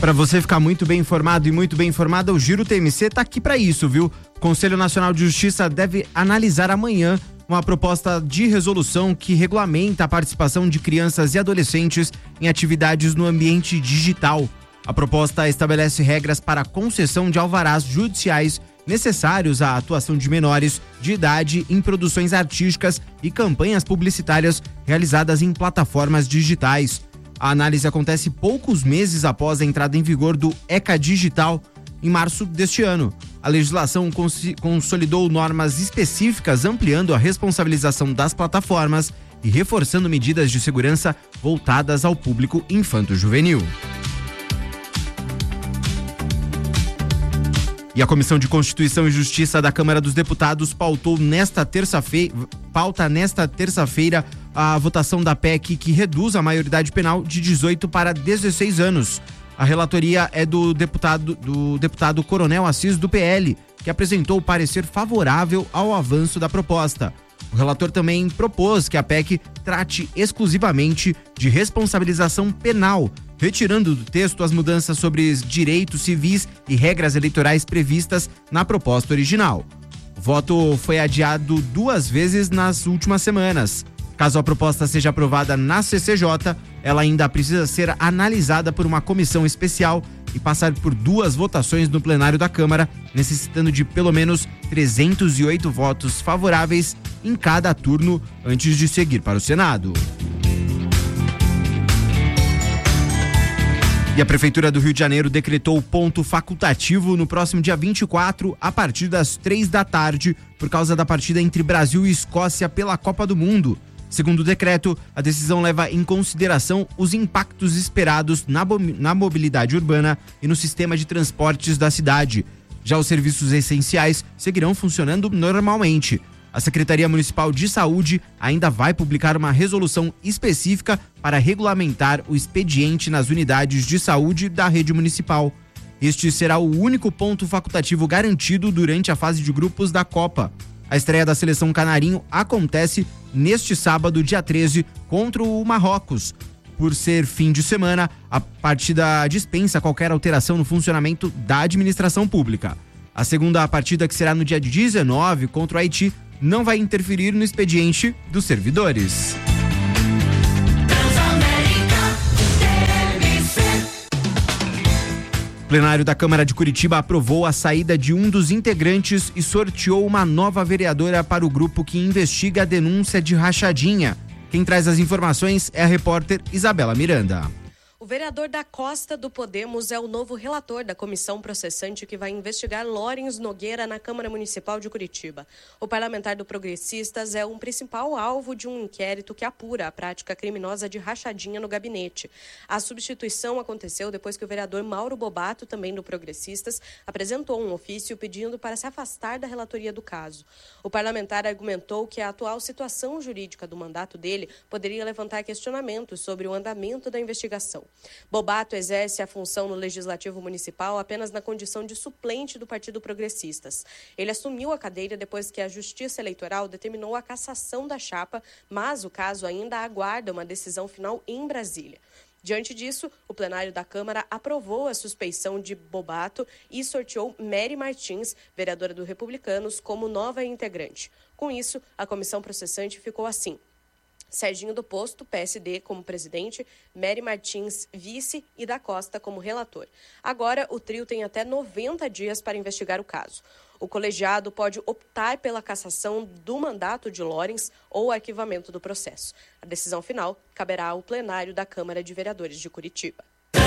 Para você ficar muito bem informado e muito bem informada, o Giro TMC tá aqui para isso, viu? O Conselho Nacional de Justiça deve analisar amanhã uma proposta de resolução que regulamenta a participação de crianças e adolescentes em atividades no ambiente digital. A proposta estabelece regras para a concessão de alvarás judiciais necessários à atuação de menores de idade em produções artísticas e campanhas publicitárias realizadas em plataformas digitais. A análise acontece poucos meses após a entrada em vigor do ECA Digital, em março deste ano. A legislação consolidou normas específicas, ampliando a responsabilização das plataformas e reforçando medidas de segurança voltadas ao público infanto-juvenil. E a Comissão de Constituição e Justiça da Câmara dos Deputados pauta nesta terça-feira a votação da PEC que reduz a maioridade penal de 18 para 16 anos. A relatoria é do deputado Coronel Assis, do PL, que apresentou parecer favorável ao avanço da proposta. O relator também propôs que a PEC trate exclusivamente de responsabilização penal, retirando do texto as mudanças sobre direitos civis e regras eleitorais previstas na proposta original. O voto foi adiado 2 vezes nas últimas semanas. Caso a proposta seja aprovada na CCJ, ela ainda precisa ser analisada por uma comissão especial e passar por 2 votações no plenário da Câmara, necessitando de pelo menos 308 votos favoráveis em cada turno antes de seguir para o Senado. E a Prefeitura do Rio de Janeiro decretou ponto facultativo no próximo dia 24, a partir das 3 da tarde, por causa da partida entre Brasil e Escócia pela Copa do Mundo. Segundo o decreto, a decisão leva em consideração os impactos esperados na mobilidade urbana e no sistema de transportes da cidade. Já os serviços essenciais seguirão funcionando normalmente. A Secretaria Municipal de Saúde ainda vai publicar uma resolução específica para regulamentar o expediente nas unidades de saúde da rede municipal. Este será o único ponto facultativo garantido durante a fase de grupos da Copa. A estreia da seleção canarinho acontece neste sábado, dia 13, contra o Marrocos. Por ser fim de semana, a partida dispensa qualquer alteração no funcionamento da administração pública. A segunda partida, que será no dia 19, contra o Haiti, não vai interferir no expediente dos servidores. O plenário da Câmara de Curitiba aprovou a saída de um dos integrantes e sorteou uma nova vereadora para o grupo que investiga a denúncia de rachadinha. Quem traz as informações é a repórter Isabela Miranda. O vereador da Costa do Podemos é o novo relator da comissão processante que vai investigar Lawrence Nogueira na Câmara Municipal de Curitiba. O parlamentar do Progressistas é um principal alvo de um inquérito que apura a prática criminosa de rachadinha no gabinete. A substituição aconteceu depois que o vereador Mauro Bobato, também do Progressistas, apresentou um ofício pedindo para se afastar da relatoria do caso. O parlamentar argumentou que a atual situação jurídica do mandato dele poderia levantar questionamentos sobre o andamento da investigação. Bobato exerce a função no Legislativo Municipal apenas na condição de suplente do Partido Progressistas. Ele assumiu a cadeira depois que a Justiça Eleitoral determinou a cassação da chapa, mas o caso ainda aguarda uma decisão final em Brasília. Diante disso, o plenário da Câmara aprovou a suspeição de Bobato e sorteou Mary Martins, vereadora do Republicanos, como nova integrante. Com isso, a comissão processante ficou assim: Serginho do Posto, PSD, como presidente, Mary Martins, vice, e da Costa como relator. Agora, o trio tem até 90 dias para investigar o caso. O colegiado pode optar pela cassação do mandato de Lawrence ou arquivamento do processo. A decisão final caberá ao plenário da Câmara de Vereadores de Curitiba.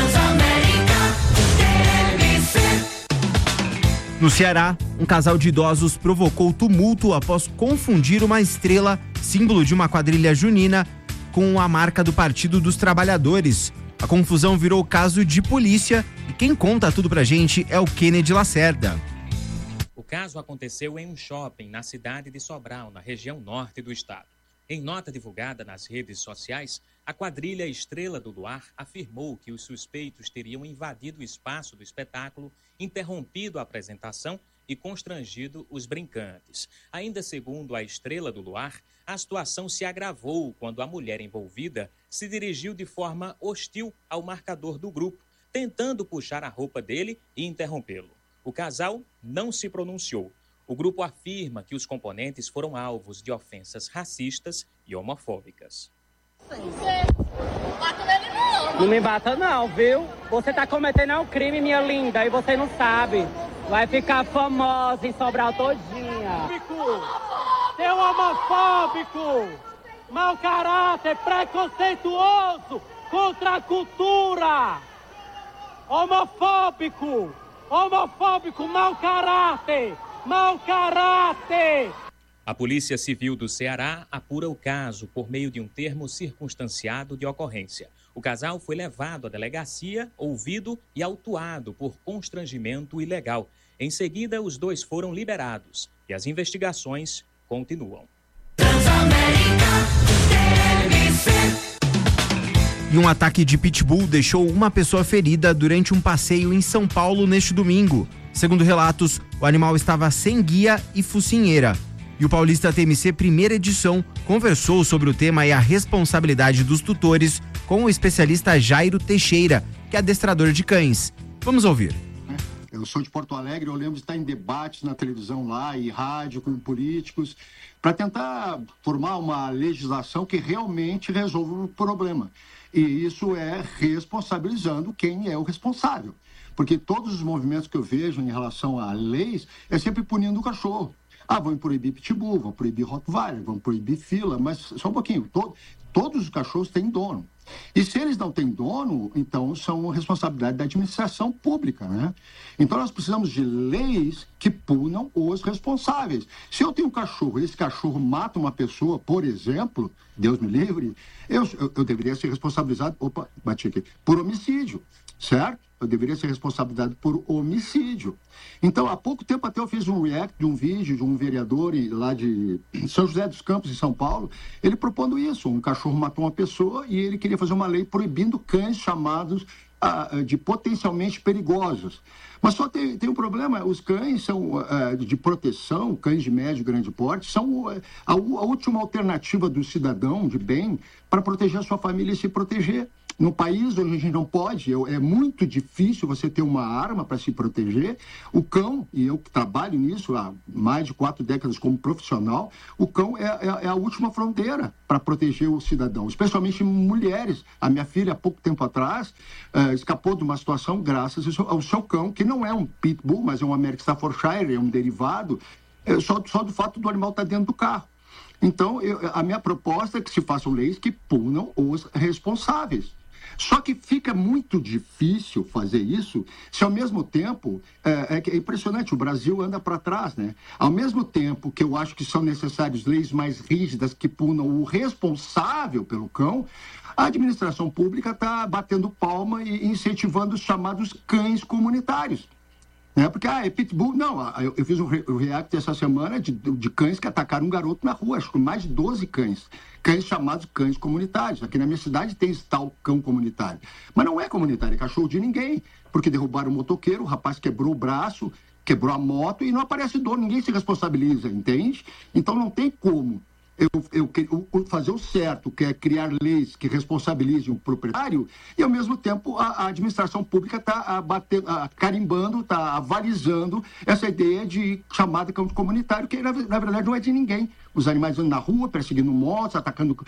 No Ceará, um casal de idosos provocou tumulto após confundir uma estrela, símbolo de uma quadrilha junina, com a marca do Partido dos Trabalhadores. A confusão virou caso de polícia e quem conta tudo pra gente é o Kennedy Lacerda. O caso aconteceu em um shopping na cidade de Sobral, na região norte do estado. Em nota divulgada nas redes sociais, a quadrilha Estrela do Luar afirmou que os suspeitos teriam invadido o espaço do espetáculo, interrompido a apresentação e constrangido os brincantes. Ainda segundo a Estrela do Luar, a situação se agravou quando a mulher envolvida se dirigiu de forma hostil ao marcador do grupo, tentando puxar a roupa dele e interrompê-lo. O casal não se pronunciou. O grupo afirma que os componentes foram alvos de ofensas racistas e homofóbicas. Não me bata não, viu? Você tá cometendo um crime, minha linda, e você não sabe. Vai ficar famosa em Sobral todinha. Seu homofóbico, mau caráter, preconceituoso contra a cultura. Homofóbico, mau caráter. Mau caráter! A Polícia Civil do Ceará apura o caso por meio de um termo circunstanciado de ocorrência. O casal foi levado à delegacia, ouvido e autuado por constrangimento ilegal. Em seguida, os dois foram liberados e as investigações continuam. E um ataque de pitbull deixou uma pessoa ferida durante um passeio em São Paulo neste domingo. Segundo relatos, o animal estava sem guia e focinheira. E o Paulista TMC Primeira Edição conversou sobre o tema e a responsabilidade dos tutores com o especialista Jairo Teixeira, que é adestrador de cães. Vamos ouvir. Eu sou de Porto Alegre, eu lembro de estar em debates na televisão lá e rádio com políticos para tentar formar uma legislação que realmente resolva o problema. E isso é responsabilizando quem é o responsável. Porque todos os movimentos que eu vejo em relação a leis é sempre punindo o cachorro. Vão proibir pitbull, vão proibir rottweiler, vão proibir fila, mas só um pouquinho. Todos os cachorros têm dono. E se eles não têm dono, então são responsabilidade da administração pública, né? Então nós precisamos de leis que punam os responsáveis. Se eu tenho um cachorro e esse cachorro mata uma pessoa, por exemplo, Deus me livre, eu deveria ser responsabilizado, por homicídio, certo? Eu deveria ser responsabilizado por homicídio. Então, há pouco tempo até eu fiz um react de um vídeo de um vereador lá de São José dos Campos, em São Paulo, ele propondo isso. Um cachorro matou uma pessoa e ele queria fazer uma lei proibindo cães chamados de potencialmente perigosos. Mas só tem um problema, os cães são de proteção, cães de médio e grande porte, são a última alternativa do cidadão de bem para proteger a sua família e se proteger. No país onde a gente não pode, é muito difícil você ter uma arma para se proteger. O cão, e eu que trabalho nisso há mais de 4 décadas como profissional, o cão é a última fronteira para proteger o cidadão, especialmente mulheres. A minha filha, há pouco tempo atrás, escapou de uma situação graças ao seu cão, que não é um pitbull, mas é um American Staffordshire, é um derivado, só do fato do animal estar dentro do carro. Então, a minha proposta é que se façam leis que punam os responsáveis. Só que fica muito difícil fazer isso se ao mesmo tempo, é impressionante, o Brasil anda para trás, né? Ao mesmo tempo que eu acho que são necessárias leis mais rígidas que punam o responsável pelo cão, a administração pública está batendo palma e incentivando os chamados cães comunitários. Porque, é pitbull. Não, eu fiz um react essa semana de cães que atacaram um garoto na rua, acho que mais de 12 cães. Cães chamados cães comunitários. Aqui na minha cidade tem esse tal cão comunitário. Mas não é comunitário, é cachorro de ninguém. Porque derrubaram o motoqueiro, o rapaz quebrou o braço, quebrou a moto e não aparece dono, ninguém se responsabiliza, entende? Então não tem como eu fazer o certo, que é criar leis que responsabilizem o proprietário, e ao mesmo tempo a administração pública está carimbando, está avalizando essa ideia de chamada cão comunitário, que na verdade não é de ninguém. Os animais andam na rua, perseguindo motos, atacando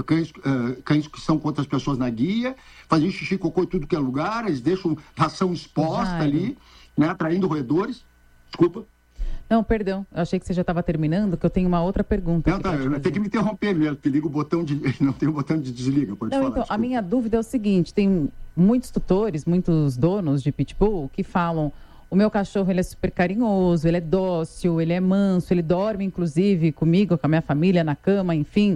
cães que são contra as pessoas na guia, fazendo xixi, cocô em tudo que é lugar, eles deixam ração exposta ali, né, atraindo roedores. Desculpa. Não, perdão, eu achei que você já estava terminando, que eu tenho uma outra pergunta. Não, eu tenho que me interromper mesmo, que liga o botão de... Não tem o botão de desliga, pode falar. Então, desculpa. A minha dúvida é o seguinte, tem muitos tutores, muitos donos de pitbull que falam, o meu cachorro ele é super carinhoso, ele é dócil, ele é manso, ele dorme inclusive comigo, com a minha família na cama, enfim.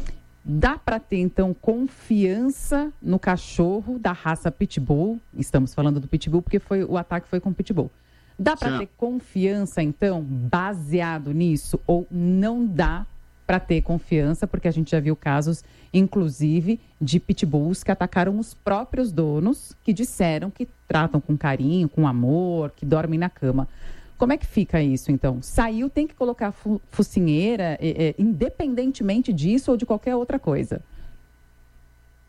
Dá para ter, então, confiança no cachorro da raça pitbull? Estamos falando do pitbull porque o ataque foi com pitbull. Dá para ter confiança, então, baseado nisso? Ou não dá para ter confiança? Porque a gente já viu casos, inclusive, de pitbulls que atacaram os próprios donos, que disseram que tratam com carinho, com amor, que dormem na cama. Como é que fica isso, então? Saiu, tem que colocar focinheira, independentemente disso ou de qualquer outra coisa?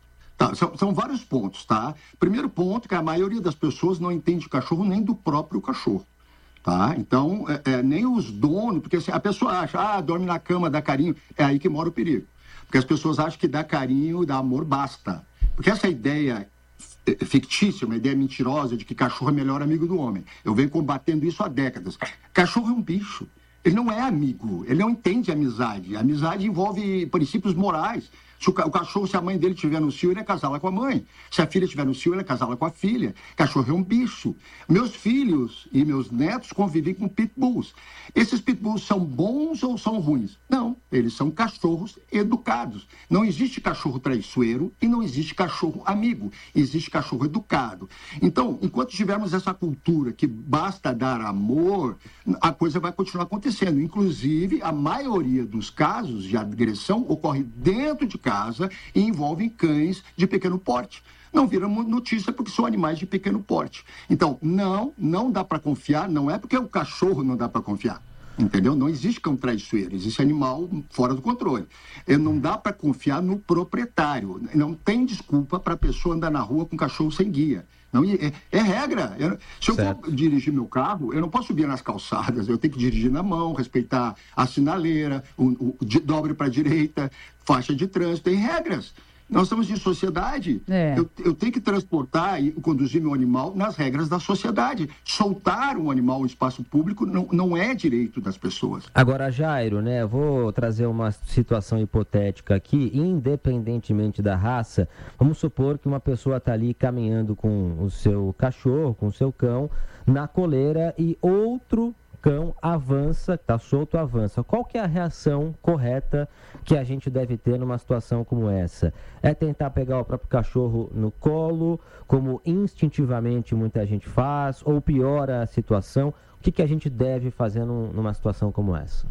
Tá, são vários pontos, tá? Primeiro ponto que a maioria das pessoas não entende cachorro nem do próprio cachorro. Tá? Então, nem os donos, porque assim, a pessoa acha, dorme na cama, dá carinho, é aí que mora o perigo. Porque as pessoas acham que dar carinho, dar amor, basta. Porque essa ideia fictícia, uma ideia mentirosa de que cachorro é o melhor amigo do homem. Eu venho combatendo isso há décadas. Cachorro é um bicho. Ele não é amigo, ele não entende amizade. A amizade envolve princípios morais. Se o cachorro, se a mãe dele estiver no cio, ele é casá-la com a mãe. Se a filha estiver no cio, ele é casá-la com a filha. Cachorro é um bicho. Meus filhos e meus netos convivem com pitbulls. Esses pitbulls são bons ou são ruins? Não, eles são cachorros educados. Não existe cachorro traiçoeiro e não existe cachorro amigo. Existe cachorro educado. Então, enquanto tivermos essa cultura que basta dar amor, a coisa vai continuar acontecendo. Inclusive, a maioria dos casos de agressão ocorre dentro de casa e envolvem cães de pequeno porte. Não viram notícia porque são animais de pequeno porte. Então, não dá para confiar, não é porque o cachorro não dá para confiar. Entendeu? Não existe cão traiçoeiro, existe animal fora do controle. Não dá para confiar no proprietário. Não tem desculpa para a pessoa andar na rua com cachorro sem guia. Não, é regra. Se eu for dirigir meu carro, eu não posso subir nas calçadas, eu tenho que dirigir na mão, respeitar a sinaleira, dobre para a direita, faixa de trânsito, tem regras. Nós estamos em sociedade. Eu tenho que transportar e conduzir meu animal nas regras da sociedade. Soltar um animal em espaço público não é direito das pessoas. Agora, Jairo, né, eu vou trazer uma situação hipotética aqui, independentemente da raça. Vamos supor que uma pessoa está ali caminhando com o seu cachorro, com o seu cão, na coleira e outro cão avança, está solto, avança. Qual que é a reação correta que a gente deve ter numa situação como essa? É tentar pegar o próprio cachorro no colo, como instintivamente muita gente faz, ou piora a situação? O que a gente deve fazer numa situação como essa?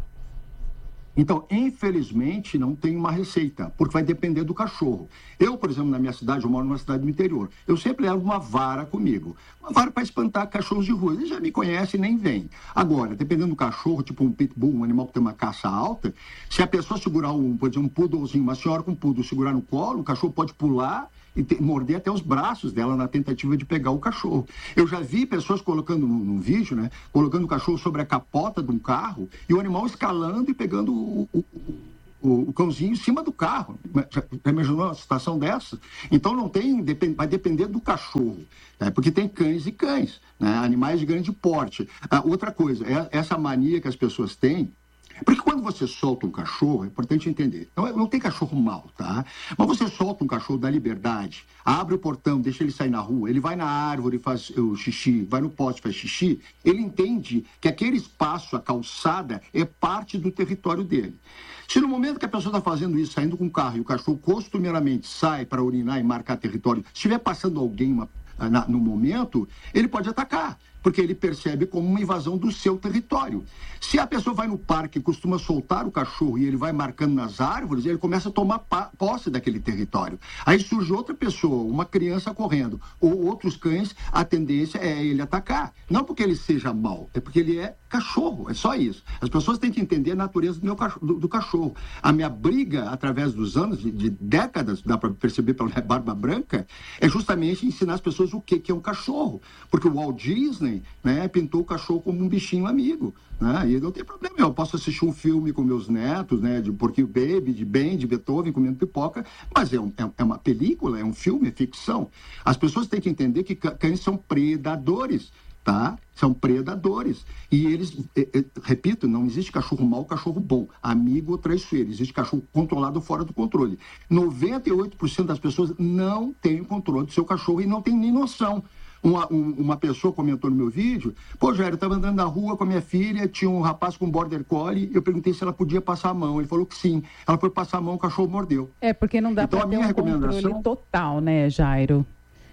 Então, infelizmente, não tem uma receita, porque vai depender do cachorro. Eu, por exemplo, na minha cidade, eu moro numa cidade do interior, eu sempre levo uma vara comigo. Uma vara para espantar cachorros de rua. Eles já me conhecem e nem vêm. Agora, dependendo do cachorro, tipo um pitbull, um animal que tem uma caça alta, se a pessoa segurar por exemplo, um poodlezinho, uma senhora com um poodle segurar no colo, o cachorro pode pular e morder até os braços dela na tentativa de pegar o cachorro. Eu já vi pessoas colocando num vídeo, né, colocando o cachorro sobre a capota de um carro e o animal escalando e pegando o cãozinho em cima do carro. Já imaginou uma situação dessa? Então não tem, vai depender do cachorro, né, porque tem cães e cães, né, animais de grande porte. Outra coisa, essa mania que as pessoas têm, porque quando você solta um cachorro, é importante entender, não tem cachorro mau, tá? Mas você solta um cachorro da liberdade, abre o portão, deixa ele sair na rua, ele vai na árvore, faz o xixi, vai no poste, faz xixi, ele entende que aquele espaço, a calçada, é parte do território dele. Se no momento que a pessoa está fazendo isso, saindo com o carro, e o cachorro costumeiramente sai para urinar e marcar território, se estiver passando alguém no momento, ele pode atacar, porque ele percebe como uma invasão do seu território. Se a pessoa vai no parque e costuma soltar o cachorro e ele vai marcando nas árvores, ele começa a tomar posse daquele território. Aí surge outra pessoa, uma criança correndo, ou outros cães, a tendência é ele atacar. Não porque ele seja mau, é porque ele é cachorro, é só isso. As pessoas têm que entender a natureza do cachorro. A minha briga, através dos anos, de décadas, dá para perceber pela barba branca, é justamente ensinar as pessoas o que é um cachorro. Porque o Walt Disney, né, pintou o cachorro como um bichinho amigo, né, e não tem problema, eu posso assistir um filme com meus netos, né, de Porquinho Baby, de Ben, de Beethoven, comendo pipoca, mas é uma película, é um filme, é ficção. As pessoas têm que entender que cães são predadores, tá? São predadores. E eles, repito, não existe cachorro mau, cachorro bom, amigo ou traiçoeiro. Existe cachorro controlado ou fora do controle. 98% das pessoas não têm o controle do seu cachorro e não tem nem noção. Uma pessoa comentou no meu vídeo, Jair, eu estava andando na rua com a minha filha, tinha um rapaz com border collie, eu perguntei se ela podia passar a mão, ele falou que sim. Ela foi passar a mão, o cachorro mordeu. Porque não dá para ter um controle total, né, Jairo?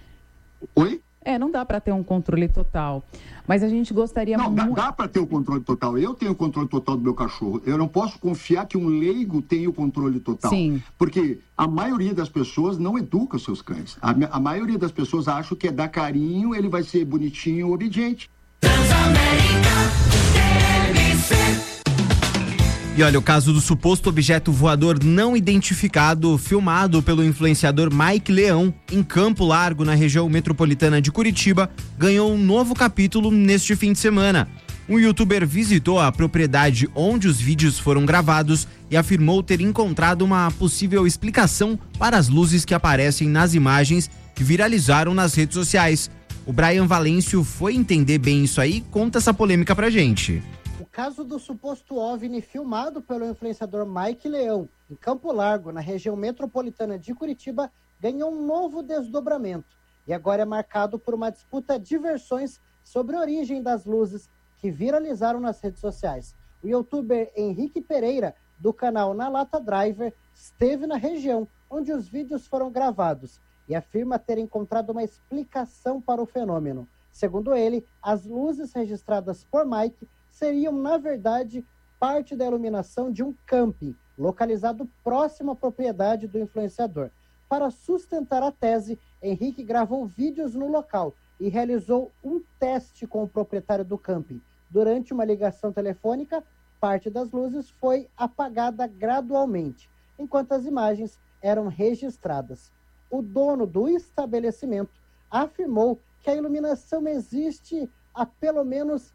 Oi? Não dá para ter um controle total. Mas a gente gostaria muito... Não, dá para ter o controle total. Eu tenho o controle total do meu cachorro. Eu não posso confiar que um leigo tenha o controle total. Sim. Porque a maioria das pessoas não educa os seus cães. A maioria das pessoas acha que é dar carinho, ele vai ser bonitinho ou obediente. E olha, o caso do suposto objeto voador não identificado, filmado pelo influenciador Mike Leão, em Campo Largo, na região metropolitana de Curitiba, ganhou um novo capítulo neste fim de semana. Um youtuber visitou a propriedade onde os vídeos foram gravados e afirmou ter encontrado uma possível explicação para as luzes que aparecem nas imagens que viralizaram nas redes sociais. O Brian Valêncio foi entender bem isso aí e conta essa polêmica pra gente. O caso do suposto OVNI filmado pelo influenciador Mike Leão, em Campo Largo, na região metropolitana de Curitiba, ganhou um novo desdobramento e agora é marcado por uma disputa de versões sobre a origem das luzes que viralizaram nas redes sociais. O youtuber Henrique Pereira, do canal Na Lata Driver, esteve na região onde os vídeos foram gravados e afirma ter encontrado uma explicação para o fenômeno. Segundo ele, as luzes registradas por Mike seriam, na verdade, parte da iluminação de um camping, localizado próximo à propriedade do influenciador. Para sustentar a tese, Henrique gravou vídeos no local e realizou um teste com o proprietário do camping. Durante uma ligação telefônica, parte das luzes foi apagada gradualmente, enquanto as imagens eram registradas. O dono do estabelecimento afirmou que a iluminação existe há pelo menos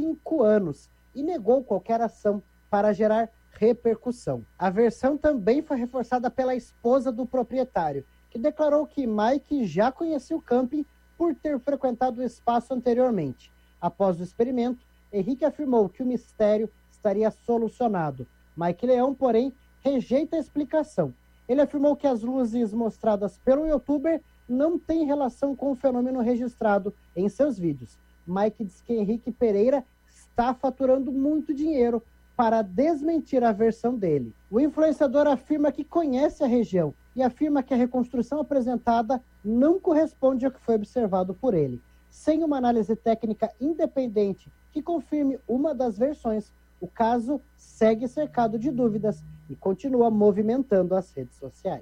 5 anos e negou qualquer ação para gerar repercussão. A versão também foi reforçada pela esposa do proprietário, que declarou que Mike já conhecia o camping por ter frequentado o espaço anteriormente. Após o experimento, Henrique afirmou que o mistério estaria solucionado. Mike Leão, porém, rejeita a explicação. Ele afirmou que as luzes mostradas pelo youtuber não têm relação com o fenômeno registrado em seus vídeos. Mike diz que Henrique Pereira está faturando muito dinheiro para desmentir a versão dele. O influenciador afirma que conhece a região e afirma que a reconstrução apresentada não corresponde ao que foi observado por ele. Sem uma análise técnica independente que confirme uma das versões, o caso segue cercado de dúvidas e continua movimentando as redes sociais.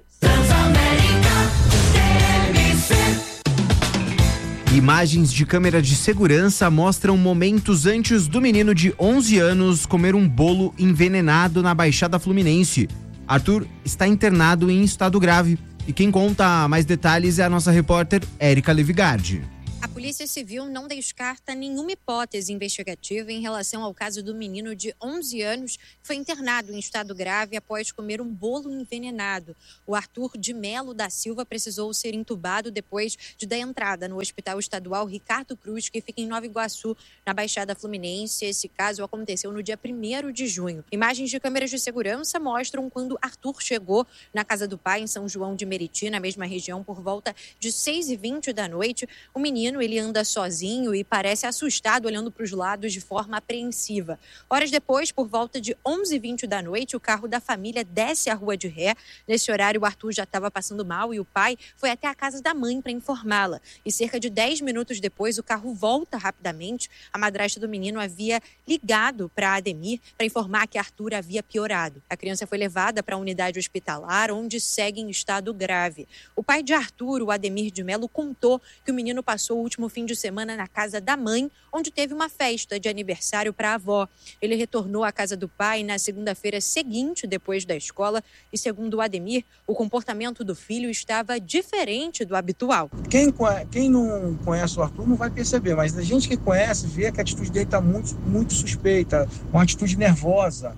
Imagens de câmera de segurança mostram momentos antes do menino de 11 anos comer um bolo envenenado na Baixada Fluminense. Arthur está internado em estado grave e quem conta mais detalhes é a nossa repórter Érica Levigardi. A Polícia Civil não descarta nenhuma hipótese investigativa em relação ao caso do menino de 11 anos que foi internado em estado grave após comer um bolo envenenado. O Arthur de Melo da Silva precisou ser entubado depois de dar entrada no Hospital Estadual Ricardo Cruz, que fica em Nova Iguaçu, na Baixada Fluminense. Esse caso aconteceu no dia 1º de junho. Imagens de câmeras de segurança mostram quando Arthur chegou na casa do pai em São João de Meriti, na mesma região, por volta de 6h20 da noite. O menino, ele anda sozinho e parece assustado, olhando para os lados de forma apreensiva. Horas depois, por volta de 11h20 da noite, o carro da família desce a rua de ré. Nesse horário, o Arthur já estava passando mal e o pai foi até a casa da mãe para informá-la. E cerca de 10 minutos depois, o carro volta rapidamente. A madrasta do menino havia ligado para Ademir para informar que Arthur havia piorado. A criança foi levada para a unidade hospitalar, onde segue em estado grave. O pai de Arthur, o Ademir de Melo, contou que o menino passou o último fim de semana na casa da mãe, onde teve uma festa de aniversário para a avó. Ele retornou à casa do pai na segunda-feira seguinte, depois da escola, e segundo o Ademir, o comportamento do filho estava diferente do habitual. Quem não conhece o Arthur não vai perceber, mas a gente que conhece vê que a atitude dele está muito suspeita, uma atitude nervosa.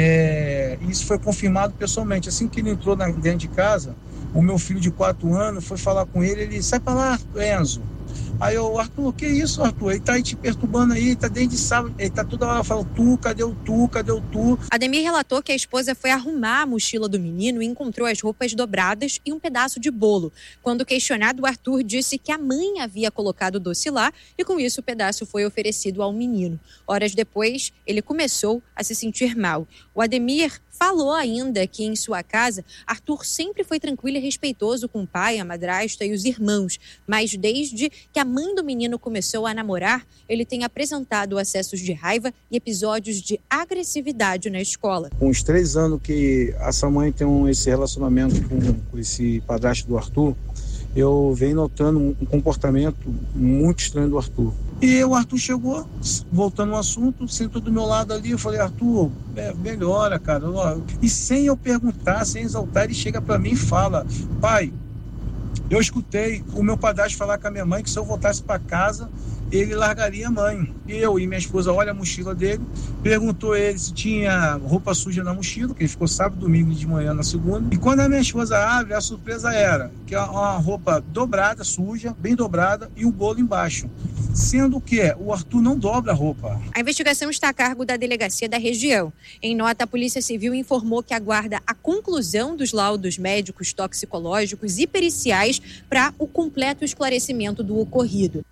Isso foi confirmado pessoalmente. Assim que ele entrou dentro de casa, o meu filho de 4 anos foi falar com ele, ele sai para lá, Enzo. Aí eu, Arthur, que isso, Arthur? Ele tá aí te perturbando aí, tá desde sábado, ele tá toda hora falando, cadê o tu? Ademir relatou que a esposa foi arrumar a mochila do menino e encontrou as roupas dobradas e um pedaço de bolo. Quando questionado, o Arthur disse que a mãe havia colocado o doce lá e com isso o pedaço foi oferecido ao menino. Horas depois, ele começou a se sentir mal. O Ademir falou ainda que em sua casa, Arthur sempre foi tranquilo e respeitoso com o pai, a madrasta e os irmãos, mas desde que a mãe do menino começou a namorar, ele tem apresentado acessos de raiva e episódios de agressividade na escola. Com uns 3 anos que essa mãe tem esse relacionamento com esse padrasto do Arthur, eu venho notando um comportamento muito estranho do Arthur. E o Arthur chegou, voltando ao assunto, sentou do meu lado ali, eu falei, Arthur, melhora, cara. E sem eu perguntar, sem exaltar, ele chega para mim e fala, pai, eu escutei o meu padrasto falar com a minha mãe que se eu voltasse para casa, ele largaria a mãe. Eu e minha esposa olha a mochila dele, perguntou a ele se tinha roupa suja na mochila, que ele ficou sábado, domingo de manhã na segunda. E quando a minha esposa abre, a surpresa era que é uma roupa dobrada, suja, bem dobrada, e um bolo embaixo. Sendo que o Arthur não dobra a roupa. A investigação está a cargo da delegacia da região. Em nota, a Polícia Civil informou que aguarda a conclusão dos laudos médicos, toxicológicos e periciais para o completo esclarecimento do ocorrido.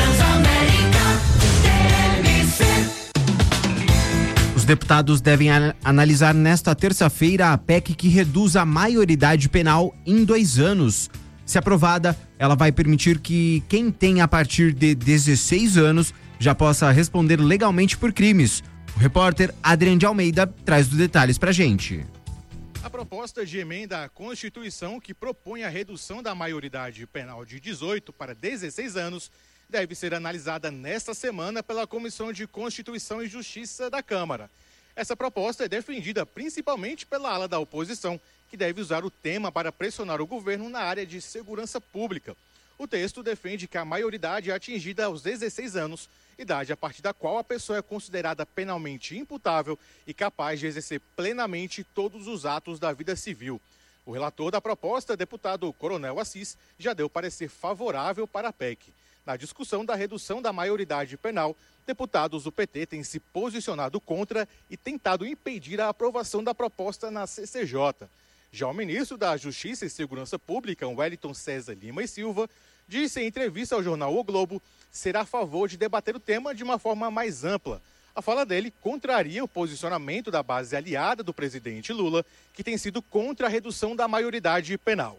Os deputados devem analisar nesta terça-feira a PEC que reduz a maioridade penal em 2 anos. Se aprovada, ela vai permitir que quem tem a partir de 16 anos já possa responder legalmente por crimes. O repórter Adriano de Almeida traz os detalhes pra gente. A proposta de emenda à Constituição que propõe a redução da maioridade penal de 18 para 16 anos deve ser analisada nesta semana pela Comissão de Constituição e Justiça da Câmara. Essa proposta é defendida principalmente pela ala da oposição, que deve usar o tema para pressionar o governo na área de segurança pública. O texto defende que a maioridade é atingida aos 16 anos, idade a partir da qual a pessoa é considerada penalmente imputável e capaz de exercer plenamente todos os atos da vida civil. O relator da proposta, deputado Coronel Assis, já deu parecer favorável para a PEC. Na discussão da redução da maioridade penal, deputados do PT têm se posicionado contra e tentado impedir a aprovação da proposta na CCJ. Já o ministro da Justiça e Segurança Pública, Wellington César Lima e Silva, disse em entrevista ao jornal O Globo ser a favor de debater o tema de uma forma mais ampla. A fala dele contraria o posicionamento da base aliada do presidente Lula, que tem sido contra a redução da maioridade penal.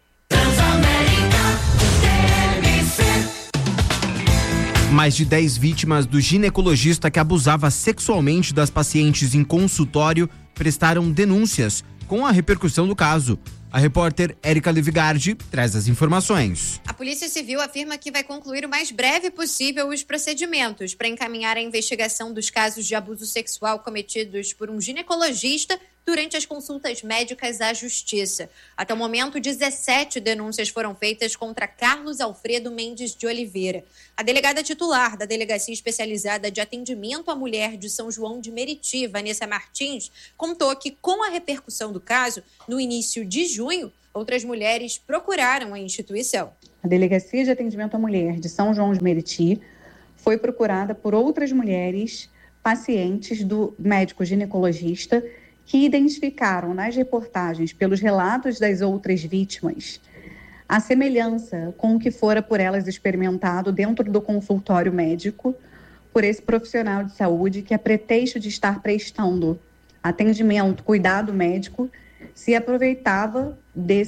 Mais de 10 vítimas do ginecologista que abusava sexualmente das pacientes em consultório prestaram denúncias com a repercussão do caso. A repórter Érica Levigardi traz as informações. A Polícia Civil afirma que vai concluir o mais breve possível os procedimentos para encaminhar a investigação dos casos de abuso sexual cometidos por um ginecologista durante as consultas médicas à Justiça. Até o momento, 17 denúncias foram feitas contra Carlos Alfredo Mendes de Oliveira. A delegada titular da Delegacia Especializada de Atendimento à Mulher de São João de Meriti, Vanessa Martins, contou que, com a repercussão do caso, no início de junho, outras mulheres procuraram a instituição. A Delegacia de Atendimento à Mulher de São João de Meriti foi procurada por outras mulheres pacientes do médico ginecologista que identificaram nas reportagens, pelos relatos das outras vítimas, a semelhança com o que fora por elas experimentado dentro do consultório médico por esse profissional de saúde que, a pretexto de estar prestando atendimento, cuidado médico, se aproveitava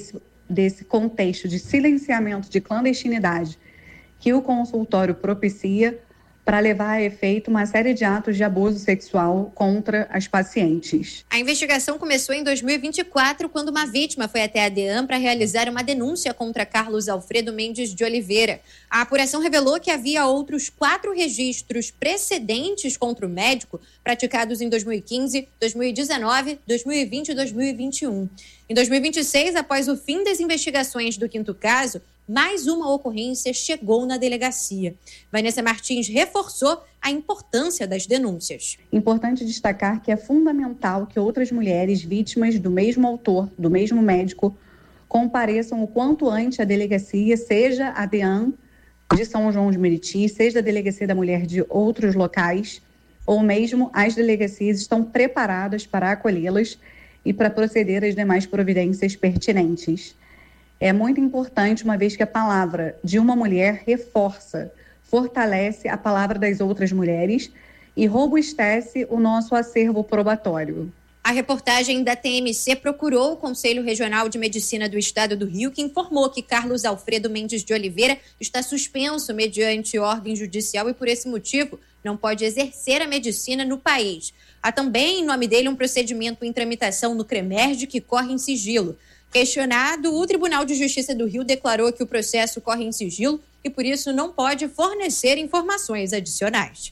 desse contexto de silenciamento, de clandestinidade que o consultório propicia para levar a efeito uma série de atos de abuso sexual contra as pacientes. A investigação começou em 2024, quando uma vítima foi até a DEAN para realizar uma denúncia contra Carlos Alfredo Mendes de Oliveira. A apuração revelou que havia outros 4 registros precedentes contra o médico, praticados em 2015, 2019, 2020 e 2021. Em 2026, após o fim das investigações do 5º caso, mais uma ocorrência chegou na delegacia. Vanessa Martins reforçou a importância das denúncias. Importante destacar que é fundamental que outras mulheres vítimas do mesmo autor, do mesmo médico, compareçam o quanto antes à delegacia, seja a DEAN de São João de Meriti, seja a Delegacia da Mulher de outros locais, ou mesmo as delegacias estão preparadas para acolhê-las e para proceder às demais providências pertinentes. É muito importante, uma vez que a palavra de uma mulher reforça, fortalece a palavra das outras mulheres e robustece o nosso acervo probatório. A reportagem da TMC procurou o Conselho Regional de Medicina do Estado do Rio, que informou que Carlos Alfredo Mendes de Oliveira está suspenso mediante ordem judicial e, por esse motivo, não pode exercer a medicina no país. Há também, em nome dele, um procedimento em tramitação no CREMERG que corre em sigilo. Questionado, o Tribunal de Justiça do Rio declarou que o processo corre em sigilo e, por isso, não pode fornecer informações adicionais.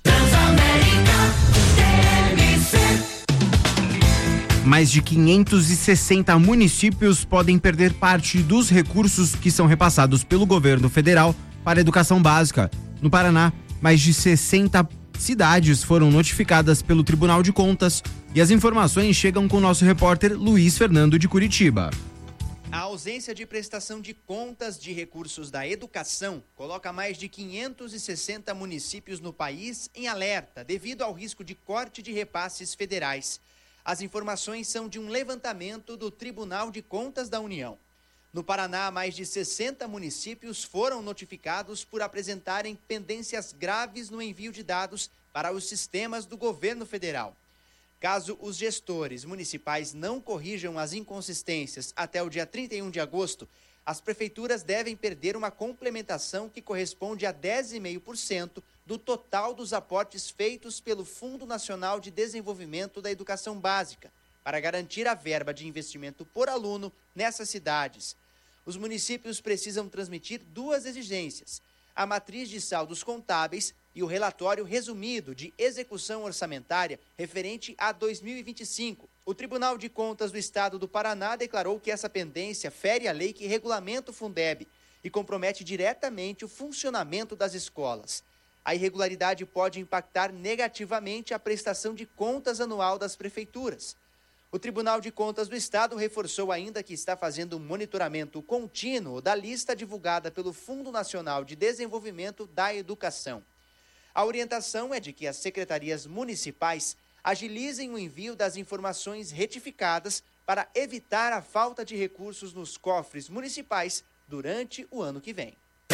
Mais de 560 municípios podem perder parte dos recursos que são repassados pelo governo federal para a educação básica. No Paraná, mais de 60 cidades foram notificadas pelo Tribunal de Contas e as informações chegam com o nosso repórter Luiz Fernando de Curitiba. A ausência de prestação de contas de recursos da educação coloca mais de 560 municípios no país em alerta devido ao risco de corte de repasses federais. As informações são de um levantamento do Tribunal de Contas da União. No Paraná, mais de 60 municípios foram notificados por apresentarem pendências graves no envio de dados para os sistemas do governo federal. Caso os gestores municipais não corrijam as inconsistências até o dia 31 de agosto, as prefeituras devem perder uma complementação que corresponde a 10,5% do total dos aportes feitos pelo Fundo Nacional de Desenvolvimento da Educação Básica, para garantir a verba de investimento por aluno nessas cidades. Os municípios precisam transmitir duas exigências: a matriz de saldos contábeis e o relatório resumido de execução orçamentária referente a 2025. O Tribunal de Contas do Estado do Paraná declarou que essa pendência fere a lei que regulamenta o Fundeb e compromete diretamente o funcionamento das escolas. A irregularidade pode impactar negativamente a prestação de contas anual das prefeituras. O Tribunal de Contas do Estado reforçou ainda que está fazendo um monitoramento contínuo da lista divulgada pelo Fundo Nacional de Desenvolvimento da Educação. A orientação é de que as secretarias municipais agilizem o envio das informações retificadas para evitar a falta de recursos nos cofres municipais durante o ano que vem.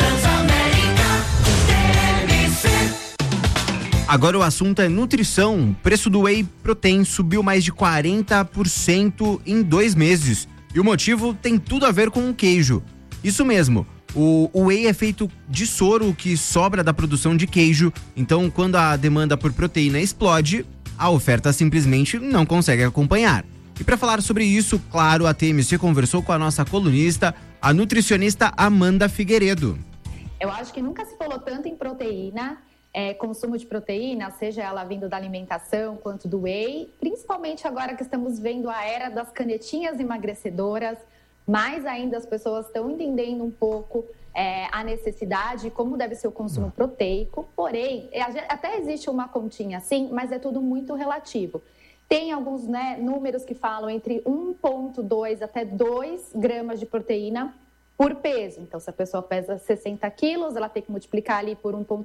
Agora o assunto é nutrição. O preço do whey protein subiu mais de 40% em 2 meses. E o motivo tem tudo a ver com o queijo. Isso mesmo. O whey é feito de soro que sobra da produção de queijo. Então, quando a demanda por proteína explode, a oferta simplesmente não consegue acompanhar. E para falar sobre isso, claro, a TMC conversou com a nossa colunista, a nutricionista Amanda Figueiredo. Eu acho que nunca se falou tanto em proteína, consumo de proteína, seja ela vindo da alimentação quanto do whey, principalmente agora que estamos vendo a era das canetinhas emagrecedoras. Mais ainda as pessoas estão entendendo um pouco a necessidade e como deve ser o consumo proteico. Porém, até existe uma continha assim, mas é tudo muito relativo. Tem alguns números que falam entre 1,2 até 2 gramas de proteína por peso. Então, se a pessoa pesa 60 quilos, ela tem que multiplicar ali por 1,2